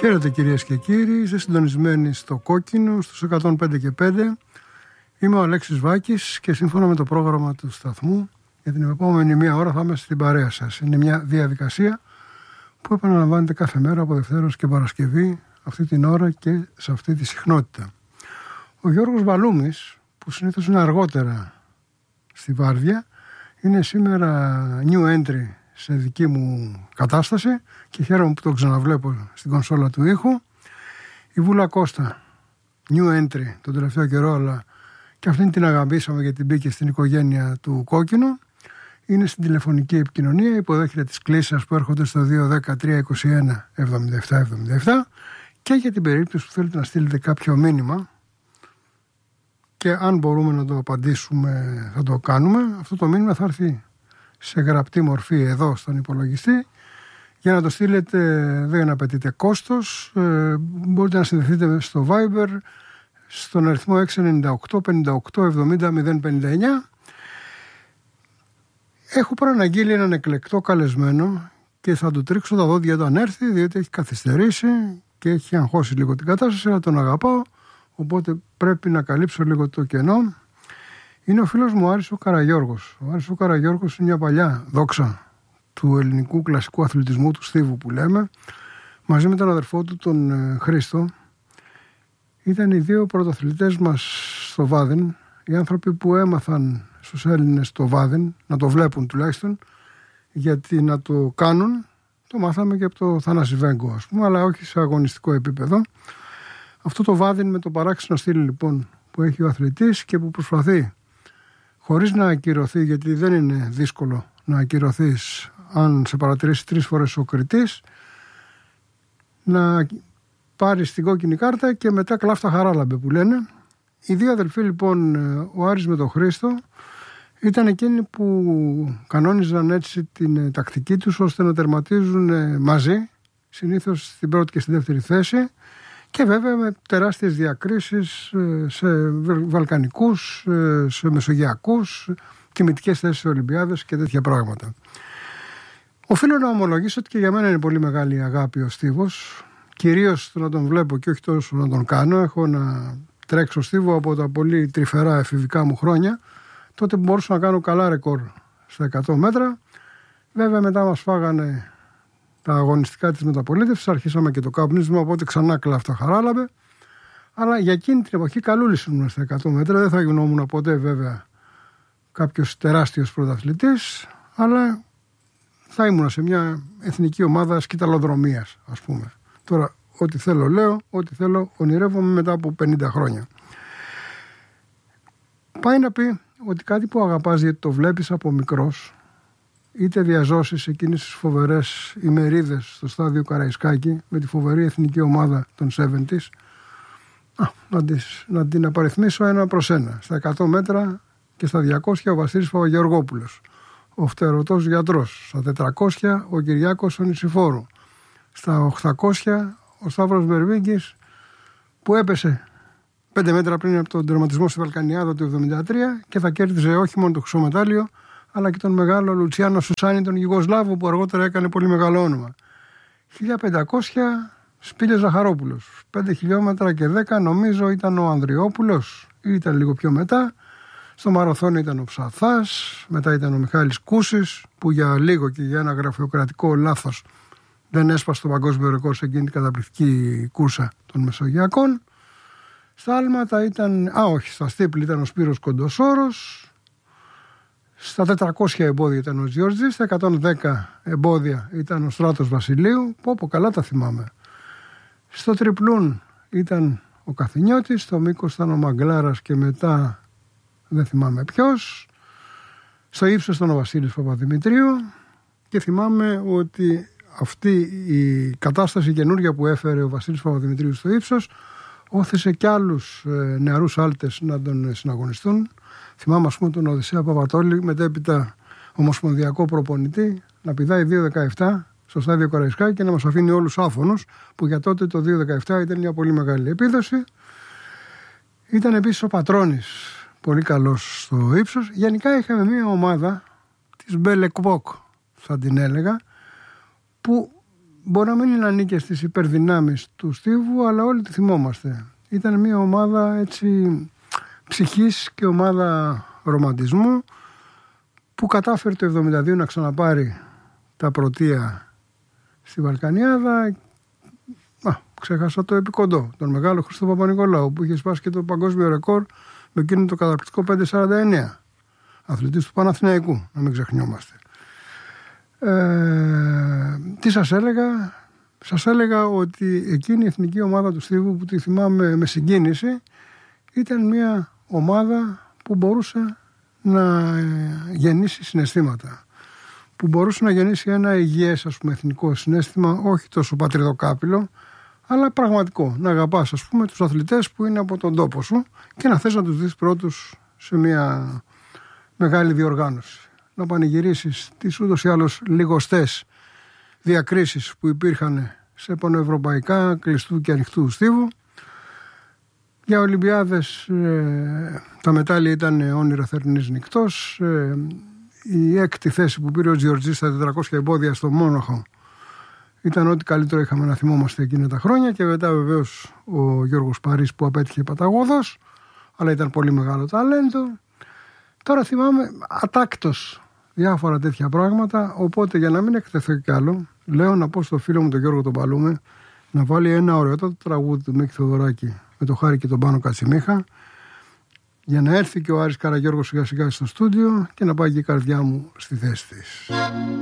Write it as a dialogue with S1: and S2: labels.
S1: Χαίρετε κυρίες και κύριοι, είστε συντονισμένοι στο Κόκκινο, στους 105 και 5. Είμαι ο Αλέξης Βάκης και σύμφωνα με το πρόγραμμα του σταθμού, για την επόμενη μία ώρα θα είμαστε στην παρέα σας. Είναι μια διαδικασία που επαναλαμβάνεται κάθε μέρα από Δευτέρα και Παρασκευή, αυτή την ώρα και σε αυτή τη συχνότητα. Ο Γιώργος Βαλούμης, που συνήθως είναι αργότερα στη βάρδια, είναι σήμερα new entry σε δική μου κατάσταση και χαίρομαι που το ξαναβλέπω στην κονσόλα του ήχου. Η Βούλα Κώστα, new entry τον τελευταίο καιρό, αλλά και αυτήν την αγαπήσαμε γιατί μπήκε στην οικογένεια του Κόκκινου. Είναι στην τηλεφωνική επικοινωνία, υποδέχεται τις κλήσεις σας που έρχονται στο 210-321-7777 και για την περίπτωση που θέλετε να στείλετε κάποιο μήνυμα και αν μπορούμε να το απαντήσουμε θα το κάνουμε. Αυτό το μήνυμα θα έρθει σε γραπτή μορφή εδώ στον υπολογιστή. Για να το στείλετε δεν απαιτείται κόστος. Μπορείτε να συνδεθείτε στο Viber στον αριθμό 698 58 70 059. Έχω προαναγγείλει έναν εκλεκτό καλεσμένο και θα του τρίξω τα δόντια όταν έρθει, διότι έχει καθυστερήσει και έχει αγχώσει λίγο την κατάσταση, αλλά τον αγαπάω, οπότε πρέπει να καλύψω λίγο το κενό. Είναι ο φίλος μου Άρης ο Καραγιώργος. Ο Άρης ο Καραγιώργος είναι μια παλιά δόξα του ελληνικού κλασικού αθλητισμού, του στίβου που λέμε, μαζί με τον αδερφό του τον Χρήστο. Ήταν οι δύο πρωταθλητές μας στο Βάδεν, οι άνθρωποι που έμαθαν στους Έλληνες το Βάδεν, να το βλέπουν τουλάχιστον, γιατί να το κάνουν το μάθαμε και από το Θανάση Βέγκο, ας πούμε, αλλά όχι σε αγωνιστικό επίπεδο. Αυτό το Βάδεν με το παράξενο στυλ λοιπόν που έχει ο αθλητής και που προσπαθεί χωρίς να ακυρωθεί, γιατί δεν είναι δύσκολο να ακυρωθείς αν σε παρατηρήσει 3 φορές ο κριτής, να πάρεις την κόκκινη κάρτα και μετά κλάφτα χαράλαμπε που λένε. Οι δύο αδελφοί λοιπόν, ο Άρης με τον Χρήστο, ήταν εκείνοι που κανόνιζαν έτσι την τακτική τους ώστε να τερματίζουν μαζί, συνήθως στην πρώτη και στη δεύτερη θέση, και βέβαια με τεράστιες διακρίσεις σε βαλκανικούς, σε μεσογειακούς, τιμητικές θέσεις σε Ολυμπιάδες και τέτοια πράγματα. Οφείλω να ομολογήσω ότι και για μένα είναι πολύ μεγάλη αγάπη ο στίβος, κυρίως το να τον βλέπω και όχι τόσο να τον κάνω. Έχω να τρέξω στίβο από τα πολύ τρυφερά εφηβικά μου χρόνια, τότε που μπορούσα να κάνω καλά ρεκόρ στα 100 μέτρα. Βέβαια μετά μας φάγανε τα αγωνιστικά της μεταπολίτευσης, αρχίσαμε και το καπνίσμα, οπότε ξανά κλάφτα χαράλαμπε. Αλλά για εκείνη την εποχή καλούλης ήμουν στα 100 μέτρα, δεν θα γινόμουν ποτέ βέβαια κάποιος τεράστιος πρωταθλητής, αλλά θα ήμουν σε μια εθνική ομάδα σκυταλοδρομίας, ας πούμε. Τώρα ό,τι θέλω λέω, ό,τι θέλω ονειρεύομαι μετά από 50 χρόνια. Πάει να πει ότι κάτι που αγαπάς γιατί το βλέπεις από μικρός, είτε διαζώσεις εκείνες τις φοβερές ημερίδες στο στάδιο Καραϊσκάκη με τη φοβερή εθνική ομάδα των 70's, να την απαριθμίσω ένα προς ένα. Στα 100 μέτρα και στα 200 ο Βασίλης Παπαγεωργόπουλος, ο φτερωτός γιατρός. Στα 400 ο Κυριάκος ο Νησιφόρου. Στα 800 ο Σταύρος Μπερβίγκης που έπεσε 5 μέτρα πριν από τον τερματισμό στη Βαλκανιάδα του 1973 και θα κέρδιζε όχι μόνο το χρυσό μετάλλιο, αλλά και τον μεγάλο Λουτσιάνο Σουσάνι, τον Γιουγκοσλάβο, που αργότερα έκανε πολύ μεγάλο όνομα. 1500 Σπήλιος Ζαχαρόπουλος. 5 χιλιόμετρα και 10 νομίζω ήταν ο Ανδριόπουλος ή ήταν λίγο πιο μετά. Στο μαραθώνιο ήταν ο Ψαθάς, μετά ήταν ο Μιχάλης Κούσης, που για λίγο και για ένα γραφειοκρατικό λάθος δεν έσπασε το παγκόσμιο ρεκόρ σε εκείνη την καταπληκτική κούρσα των Μεσογειακών. Στα άλματα ήταν, στα στίπλη ήταν ο Σπύρος Κοντοσόρος. Στα 400 εμπόδια ήταν ο Γιώργης, στα 110 εμπόδια ήταν ο Στράτος Βασιλείου, που καλά τα θυμάμαι. Στο τριπλούν ήταν ο Καθηνιώτης, στο μήκος ήταν ο Μαγκλάρας και μετά δεν θυμάμαι ποιος. Στο ύψος ήταν ο Βασίλης Παπαδημητρίου και θυμάμαι ότι αυτή η κατάσταση καινούργια που έφερε ο Βασίλης Παπαδημητρίου στο ύψος όθησε κι άλλους νεαρούς άλτες να τον συναγωνιστούν. Θυμάμαι ας πούμε τον Οδυσσέα Παπατόλη, μετέπειτα ομοσπονδιακό προπονητή, να πηδάει 2.17 στο στάδιο Καραϊσκάκη και να μας αφήνει όλους άφωνους, που για τότε το 2.17 ήταν μια πολύ μεγάλη επίδοση. Ήταν επίσης ο Πατρώνης, πολύ καλός στο ύψος. Γενικά είχαμε μια ομάδα της Μπέλε Κβόκ, θα την έλεγα, που μπορεί να μην ανήκε στις υπερδυνάμεις του Στίβου, αλλά όλοι τη θυμόμαστε. Ήταν μια ομάδα έτσι ψυχής και ομάδα ρομαντισμού, που κατάφερε το 1972 να ξαναπάρει τα πρωτεία στη Βαλκανιάδα. Ξέχασα το επικοντό, τον μεγάλο Χρήστο Παπα-Νικολάου, που είχε σπάσει και το παγκόσμιο ρεκόρ με εκείνο το καταπληκτικό 5.49. Αθλητής του Παναθηναϊκού, να μην ξεχνιόμαστε. Τι σας έλεγα? Σας έλεγα ότι εκείνη η εθνική ομάδα του Στίβου, που τη θυμάμαι με συγκίνηση, ήταν μια ομάδα που μπορούσε να γεννήσει συναισθήματα, που μπορούσε να γεννήσει ένα υγιές, ας πούμε, εθνικό συναίσθημα, όχι τόσο πατριδοκάπηλο, αλλά πραγματικό. Να αγαπάς, ας πούμε, τους αθλητές που είναι από τον τόπο σου και να θες να τους δεις πρώτους σε μια μεγάλη διοργάνωση. Να πανηγυρίσεις τις ούτως ή άλλως λιγοστές διακρίσεις που υπήρχαν σε πανευρωπαϊκά κλειστού και ανοιχτού Στίβου. Για Ολυμπιάδες τα μετάλλια ήταν όνειρα θερινής νυχτός. Η έκτη θέση που πήρε ο Τζιορτζής στα 400 εμπόδια στο Μόναχο ήταν ό,τι καλύτερο είχαμε να θυμόμαστε εκείνα τα χρόνια, και μετά βεβαίως ο Γιώργος Παρής που απέτυχε παταγώδος, αλλά ήταν πολύ μεγάλο ταλέντο. Τώρα θυμάμαι ατάκτως διάφορα τέτοια πράγματα, οπότε για να μην εκτεθώ κι άλλο, λέω να πω στο φίλο μου τον Γιώργο τον Παλούμε να βάλει ένα ωραιότατο τραγούδι του Μίκη Θεοδωράκη με το Χάρη και τον Πάνο Κατσιμίχα, για να έρθει και ο Άρης Καραγιώργος σιγά σιγά στο στούντιο και να πάει και η καρδιά μου στη θέση της.